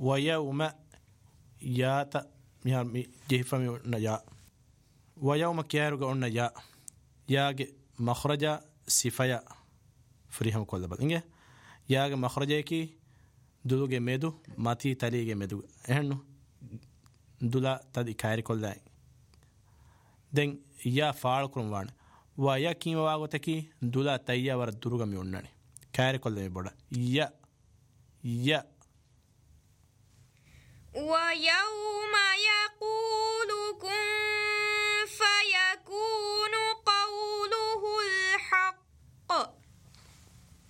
ويوم يات يعني جهفم يا ويوم كيارو قلنا يا مخرج صفيا فريهم كل بل إنجه يا مخرج كي دلوجي ميدو ماتي تليجي ميدو إهنو دولا تدي كاير كل دين يا فعل كرم وان ويا كيم واغوتكي دولا تيا ور دروغا ميونني كاير كل ميبودا يا ويوم يقول كن